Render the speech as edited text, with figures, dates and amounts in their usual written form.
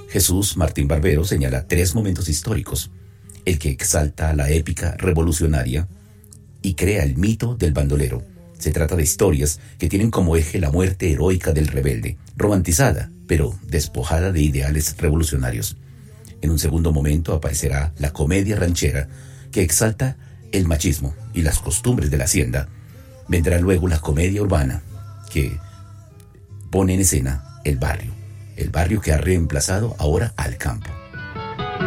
Jesús Martín Barbero señala 3 momentos históricos: el que exalta la épica revolucionaria y crea el mito del bandolero. Se trata de historias que tienen como eje la muerte heroica del rebelde, romantizada, pero despojada de ideales revolucionarios. En un segundo momento aparecerá la comedia ranchera, que exalta el machismo y las costumbres de la hacienda. Vendrá luego la comedia urbana, que pone en escena el barrio que ha reemplazado ahora al campo.